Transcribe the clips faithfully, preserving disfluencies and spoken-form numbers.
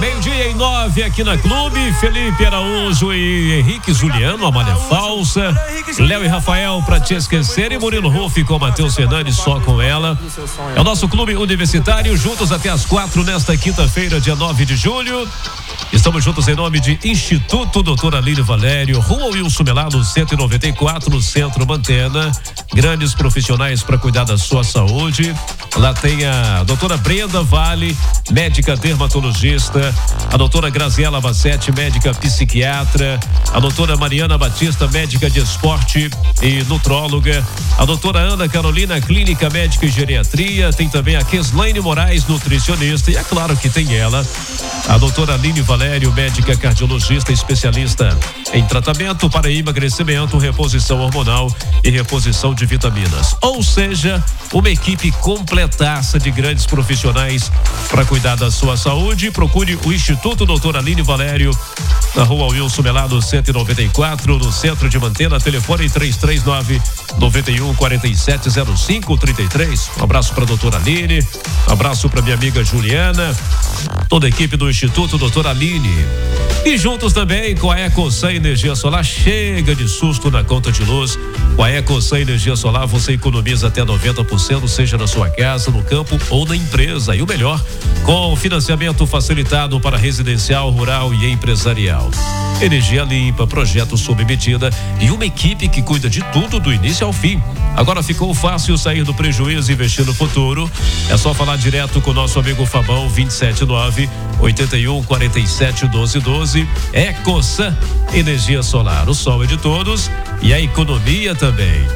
Meio-dia e nove aqui na Clube. Felipe Araújo e Henrique Juliano, a malha falsa. Léo e Rafael, pra te esquecer. E Murilo Ruff com Matheus Fernandes, só com ela. É o nosso clube universitário, juntos até as quatro nesta quinta-feira, dia nove de julho. Estamos juntos em nome de Instituto Doutor Aline Valério, Rua Wilson Melado, cento e noventa e quatro, no Centro Mantena. Grandes profissionais para cuidar da sua saúde. Lá tem a doutora Brenda Vale, médica dermatologista, a doutora Graziela Bassetti, médica psiquiatra, a doutora Mariana Batista, médica de esporte e nutróloga, a doutora Ana Carolina, clínica médica e geriatria, tem também a Keslaine Moraes, nutricionista, e é claro que tem ela, a doutora Aline Valério, médica cardiologista, especialista em tratamento para emagrecimento, reposição hormonal e reposição de vitaminas. Ou seja, uma equipe completaça de grandes profissionais para cuidar da sua saúde. Procure o Instituto Doutor Aline Valério, na Rua Wilson Melado, cento e noventa e quatro, no centro de Mantena. Telefone três três nove, nove um quatro sete zero cinco três três. Um abraço para a doutora Aline, um abraço para minha amiga Juliana, toda a equipe do Instituto Doutor Aline. E juntos também com a Ecosan Energia Solar. Chega de susto na conta de luz. Com a Ecosan Energia Solar você economiza até noventa por cento, seja na sua casa, no campo ou na empresa. E o melhor, com financiamento facilitado para residencial, rural e empresarial. Energia limpa, projeto sob medida e uma equipe que cuida de tudo do início ao fim. Agora ficou fácil sair do prejuízo e investir no futuro. É só falar direto com o nosso amigo Fabão, vinte e sete nove, oito um, quatro sete, doze doze. Ecosan Energia Solar. O sol é de todos e a economia também.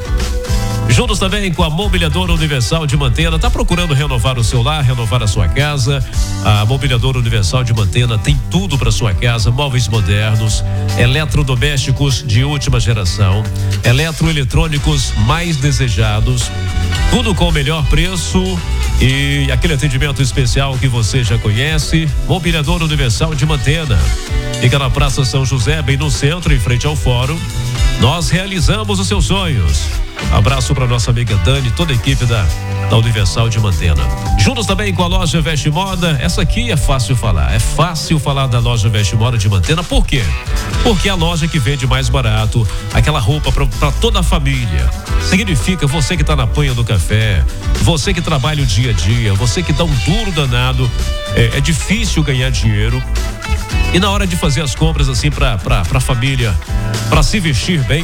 Juntos também com a Mobiliadora Universal de Mantena. Está procurando renovar o seu lar, renovar a sua casa? A Mobiliadora Universal de Mantena tem tudo para sua casa: móveis modernos, eletrodomésticos de última geração, eletroeletrônicos mais desejados, tudo com o melhor preço e aquele atendimento especial que você já conhece. Mobiliadora Universal de Mantena fica na Praça São José, bem no centro, em frente ao fórum. Nós realizamos os seus sonhos. Abraço para nossa amiga Dani, toda a equipe da, da Universal de Mantena. Juntos também com a loja Veste Moda. Essa aqui é fácil falar. É fácil falar da loja Veste Moda de Mantena. Por quê? Porque é a loja que vende mais barato, aquela roupa para toda a família. Significa você que está na panha do café, você que trabalha o dia a dia, você que dá um duro danado. É, é difícil ganhar dinheiro. E na hora de fazer as compras assim para para para família, para se vestir bem,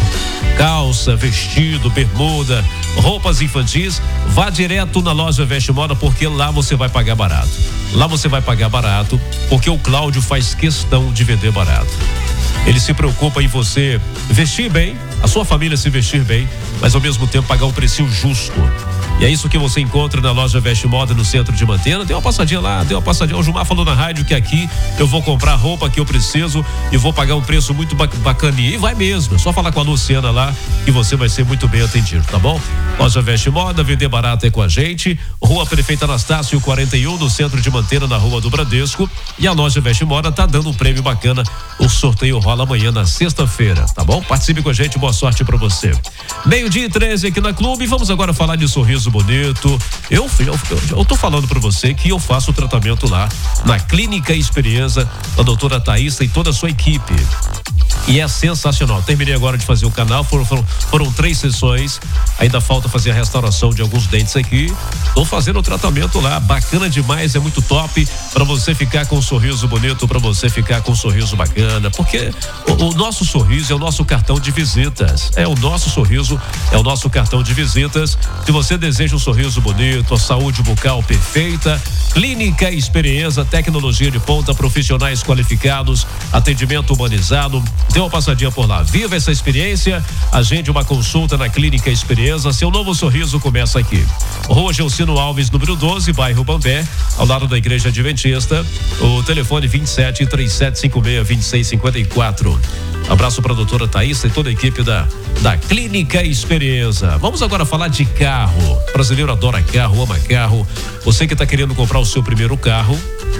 calça, vestido, bermuda, roupas infantis, vá direto na loja Veste Moda, porque lá você vai pagar barato. Lá você vai pagar barato, porque o Cláudio faz questão de vender barato. Ele se preocupa em você vestir bem, a sua família se vestir bem, mas ao mesmo tempo pagar um precinho justo. E é isso que você encontra na loja Veste Moda, no centro de Mantena. Tem uma passadinha lá, tem uma passadinha. O Gilmar falou na rádio que aqui eu vou comprar a roupa que eu preciso e vou pagar um preço muito bacaninha. E vai mesmo, é só falar com a Luciana lá que você vai ser muito bem atendido, tá bom? Loja Veste Moda, vender barato é com a gente. Rua Prefeita Anastácio quarenta e um, no centro de Mantena, na Rua do Bradesco. E a loja Veste Moda tá dando um prêmio bacana. O sorteio rola amanhã na sexta-feira, tá bom? Participe com a gente, boa sorte pra você. Meio-dia e treze aqui na Clube. Vamos agora falar de sorriso bonito. Eu, eu, eu tô falando pra você que eu faço o tratamento lá na Clínica Experiência da doutora Thaísa e toda a sua equipe. E é sensacional. Terminei agora de fazer o canal, foram, foram, foram três sessões. Ainda falta fazer a restauração de alguns dentes aqui. Tô fazendo o tratamento lá, bacana demais, é muito top para você ficar com um sorriso bonito, para você ficar com um sorriso bacana, porque o, o nosso sorriso é o nosso cartão de visitas. É o nosso sorriso, é o nosso cartão de visitas. Se você deseja um sorriso bonito, a saúde bucal perfeita, Clínica Experiência, tecnologia de ponta, profissionais qualificados, atendimento humanizado. Dê uma passadinha por lá, viva essa experiência, agende uma consulta na Clínica Experiência, seu novo sorriso começa aqui. Rua Gelsino Alves, número doze, bairro Bambé, ao lado da Igreja Adventista. O telefone vinte e sete, três sete cinco seis, vinte e seis cinquenta e quatro. Abraço para a doutora Thaísa e toda a equipe da, da Clínica Experiência. Vamos agora falar de carro. O brasileiro adora carro, ama carro. Você que está querendo comprar o seu primeiro carro,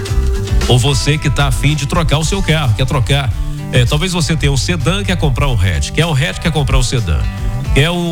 ou você que está a fim de trocar o seu carro, quer trocar. É, talvez você tenha um sedã, quer comprar um hatch, quer um hatch, quer comprar um sedã, quer um